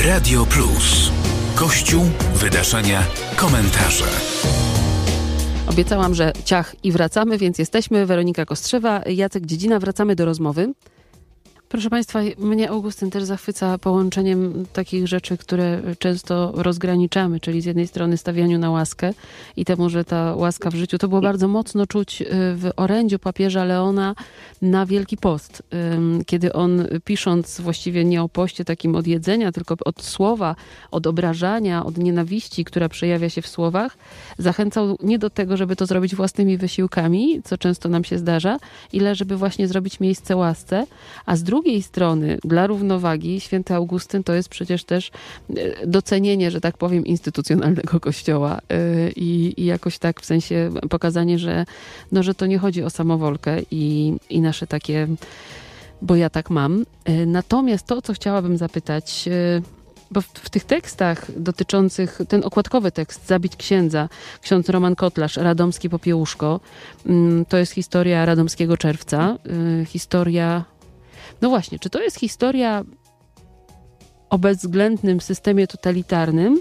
Radio Plus. Kościół, wydarzenia, komentarze. Obiecałam, że ciach i wracamy, więc jesteśmy. Weronika Kostrzewa, Jacek Dziedzina. Wracamy do rozmowy. Proszę Państwa, mnie Augustyn też zachwyca połączeniem takich rzeczy, które często rozgraniczamy, czyli z jednej strony stawianiu na łaskę i temu, że ta łaska w życiu, to było bardzo mocno czuć w orędziu papieża Leona na Wielki Post, kiedy on, pisząc właściwie nie o poście takim od jedzenia, tylko od słowa, od obrażania, od nienawiści, która przejawia się w słowach, zachęcał nie do tego, żeby to zrobić własnymi wysiłkami, co często nam się zdarza, ile żeby właśnie zrobić miejsce łasce, a z drugiej strony dla równowagi święty Augustyn to jest przecież też docenienie, że tak powiem, instytucjonalnego Kościoła i jakoś tak w sensie pokazanie, że to nie chodzi o samowolkę i nasze takie, bo ja tak mam. Natomiast to, co chciałabym zapytać, bo w tych tekstach dotyczących, ten okładkowy tekst Zabić księdza, ksiądz Roman Kotlarz, Radomski Popiełuszko, to jest historia radomskiego czerwca, historia. No właśnie, czy to jest historia o bezwzględnym systemie totalitarnym,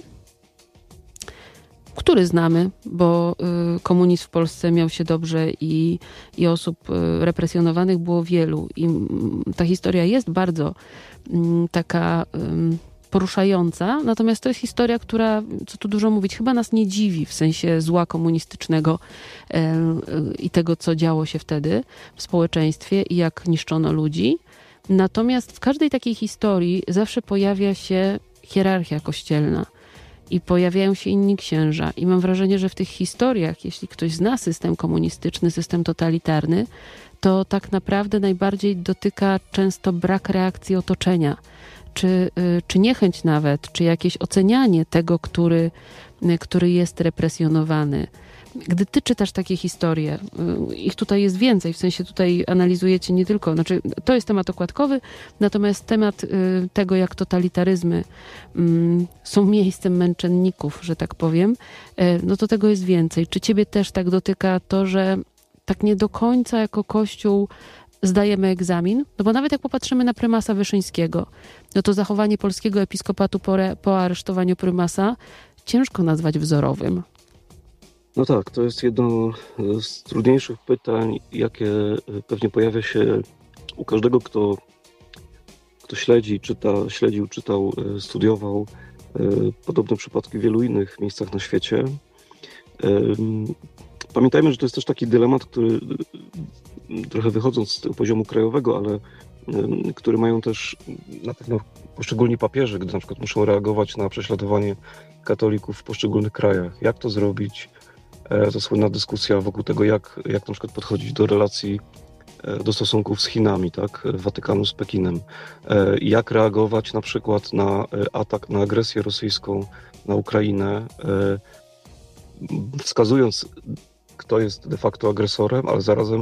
który znamy, bo komunizm w Polsce miał się dobrze i osób represjonowanych było wielu. I ta historia jest bardzo taka poruszająca, natomiast to jest historia, która, co tu dużo mówić, chyba nas nie dziwi w sensie zła komunistycznego i tego, co działo się wtedy w społeczeństwie i jak niszczono ludzi. Natomiast w każdej takiej historii zawsze pojawia się hierarchia kościelna i pojawiają się inni księża. I mam wrażenie, że w tych historiach, jeśli ktoś zna system komunistyczny, system totalitarny, to tak naprawdę najbardziej dotyka często brak reakcji otoczenia, czy niechęć nawet, czy jakieś ocenianie tego, który jest represjonowany. Gdy ty czytasz takie historie, ich tutaj jest więcej, w sensie tutaj analizujecie nie tylko, znaczy to jest temat okładkowy, natomiast temat tego, jak totalitaryzmy są miejscem męczenników, że tak powiem, no to tego jest więcej. Czy ciebie też tak dotyka to, że tak nie do końca jako Kościół zdajemy egzamin? No bo nawet jak popatrzymy na prymasa Wyszyńskiego, no to zachowanie polskiego episkopatu po aresztowaniu prymasa ciężko nazwać wzorowym. No tak, to jest jedno z trudniejszych pytań, jakie pewnie pojawia się u każdego, kto śledził, czytał, studiował podobne przypadki w wielu innych miejscach na świecie. Pamiętajmy, że to jest też taki dylemat, który trochę wychodząc z tego poziomu krajowego, ale który mają też na pewno poszczególni papieże, gdy na przykład muszą reagować na prześladowanie katolików w poszczególnych krajach. Jak to zrobić? To słynna dyskusja wokół tego, jak na przykład podchodzić do relacji, do stosunków z Chinami, tak, Watykanu z Pekinem. Jak reagować na przykład na atak, na agresję rosyjską na Ukrainę, wskazując, kto jest de facto agresorem, ale zarazem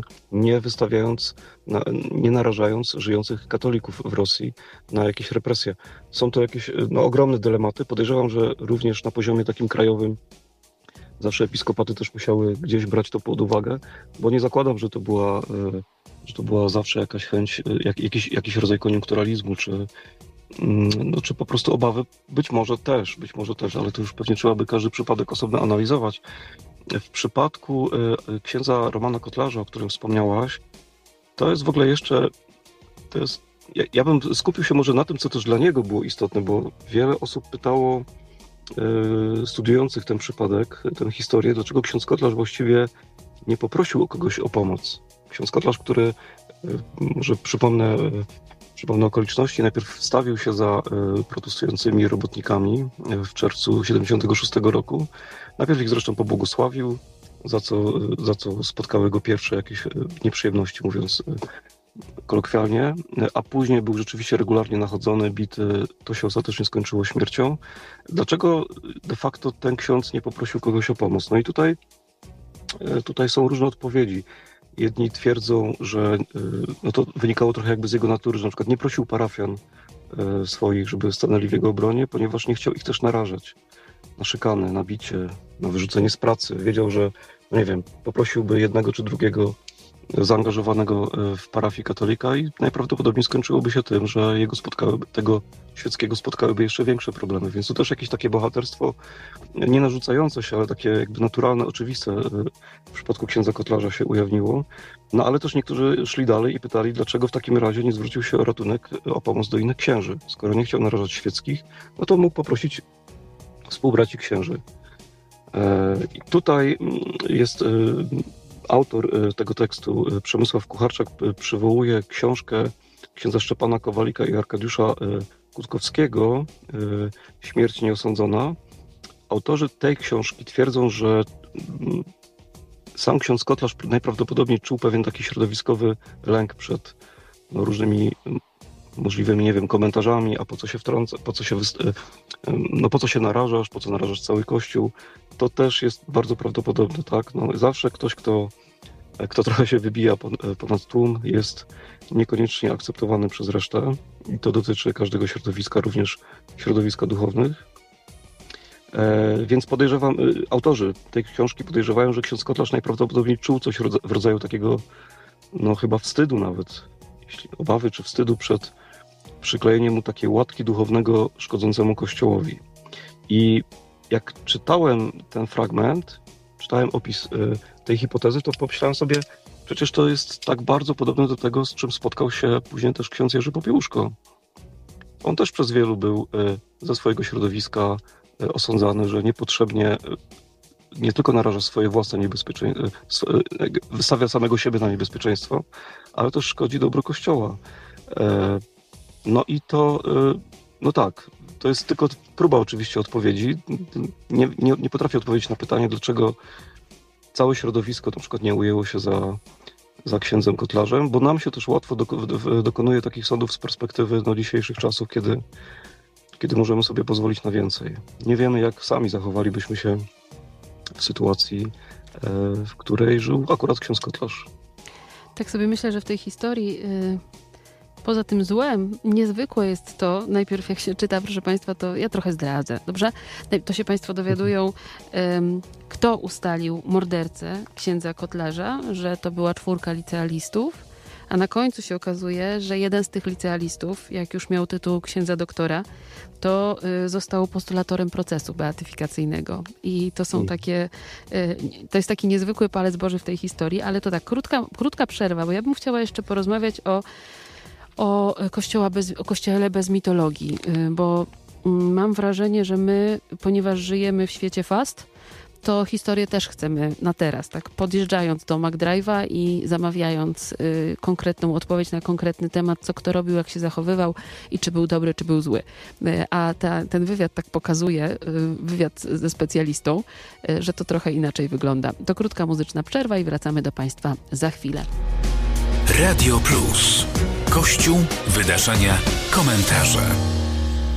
nie narażając żyjących katolików w Rosji na jakieś represje. Są to jakieś ogromne dylematy. Podejrzewam, że również na poziomie takim krajowym zawsze episkopaty też musiały gdzieś brać to pod uwagę, bo nie zakładam, że to była zawsze jakaś chęć, jakiś rodzaj koniunkturalizmu, czy po prostu obawy. Być może też, ale to już pewnie trzeba by każdy przypadek osobno analizować. W przypadku księdza Romana Kotlarza, o którym wspomniałaś, to jest w ogóle jeszcze, ja bym skupił się może na tym, co też dla niego było istotne, bo wiele osób pytało studiujących ten przypadek, tę historię, dlaczego ksiądz Kotlarz właściwie nie poprosił kogoś o pomoc. Ksiądz Kotlarz, który, może przypomnę okoliczności, najpierw wstawił się za protestującymi robotnikami w czerwcu 1976 roku. Najpierw ich zresztą pobłogosławił, za co spotkały go pierwsze jakieś nieprzyjemności, mówiąc kolokwialnie, a później był rzeczywiście regularnie nachodzony, bity. To się ostatecznie skończyło śmiercią. Dlaczego de facto ten ksiądz nie poprosił kogoś o pomoc? No i tutaj są różne odpowiedzi. Jedni twierdzą, że to wynikało trochę jakby z jego natury, że na przykład nie prosił parafian swoich, żeby stanęli w jego obronie, ponieważ nie chciał ich też narażać na szykanę, na bicie, na wyrzucenie z pracy. Wiedział, że, poprosiłby jednego czy drugiego zaangażowanego w parafii katolika i najprawdopodobniej skończyłoby się tym, że jego spotkałyby tego świeckiego spotkałyby jeszcze większe problemy. Więc to też jakieś takie bohaterstwo nie narzucające się, ale takie jakby naturalne, oczywiste w przypadku księdza Kotlarza się ujawniło. No ale też niektórzy szli dalej i pytali, dlaczego w takim razie nie zwrócił się o ratunek, o pomoc do innych księży. Skoro nie chciał narażać świeckich, no to mógł poprosić współbraci księży. I tutaj jest autor tego tekstu, Przemysław Kucharczak, przywołuje książkę księdza Szczepana Kowalika i Arkadiusza Kutkowskiego, Śmierć nieosądzona. Autorzy tej książki twierdzą, że sam ksiądz Kotlarz najprawdopodobniej czuł pewien taki środowiskowy lęk przed różnymi możliwymi, nie wiem, komentarzami, a po co się wtrąca, po co się narażasz, po co narażasz cały Kościół. To też jest bardzo prawdopodobne, tak? No, zawsze ktoś, kto trochę się wybija ponad tłum, jest niekoniecznie akceptowany przez resztę. I to dotyczy każdego środowiska, również środowiska duchownych. Więc podejrzewam, autorzy tej książki podejrzewają, że ksiądz Kotlarz najprawdopodobniej czuł coś w rodzaju takiego, no chyba wstydu nawet, jeśli obawy czy wstydu przed przyklejeniem mu takiej łatki duchownego szkodzącemu Kościołowi. I jak czytałem ten fragment, czytałem opis tej hipotezy, to pomyślałem sobie, przecież to jest tak bardzo podobne do tego, z czym spotkał się później też ksiądz Jerzy Popiełuszko. On też przez wielu był ze swojego środowiska osądzany, że niepotrzebnie nie tylko naraża swoje własne niebezpieczeństwo, wystawia samego siebie na niebezpieczeństwo, ale też szkodzi dobru Kościoła. No i to, no tak, to jest tylko próba oczywiście odpowiedzi. Nie potrafię odpowiedzieć na pytanie, dlaczego całe środowisko na przykład nie ujęło się za księdzem Kotlarzem, bo nam się też łatwo dokonuje takich sądów z perspektywy dzisiejszych czasów, kiedy możemy sobie pozwolić na więcej. Nie wiemy, jak sami zachowalibyśmy się w sytuacji, w której żył akurat ksiądz Kotlarz. Tak sobie myślę, że w tej historii poza tym złem niezwykłe jest to, najpierw jak się czyta, proszę Państwa, to ja trochę zdradzę, dobrze? To się Państwo dowiadują, kto ustalił mordercę księdza Kotlarza, że to była 4 licealistów, a na końcu się okazuje, że jeden z tych licealistów, jak już miał tytuł księdza doktora, to został postulatorem procesu beatyfikacyjnego. I to są takie, to jest taki niezwykły palec Boży w tej historii, ale to tak, krótka przerwa, bo ja bym chciała jeszcze porozmawiać o Kościele bez mitologii, bo mam wrażenie, że my, ponieważ żyjemy w świecie fast, to historię też chcemy na teraz, tak podjeżdżając do McDrive'a i zamawiając konkretną odpowiedź na konkretny temat, co kto robił, jak się zachowywał i czy był dobry, czy był zły. A ten wywiad tak pokazuje, wywiad ze specjalistą, że to trochę inaczej wygląda. To krótka muzyczna przerwa i wracamy do Państwa za chwilę. Radio Plus. Kościół, wydarzenia, komentarze.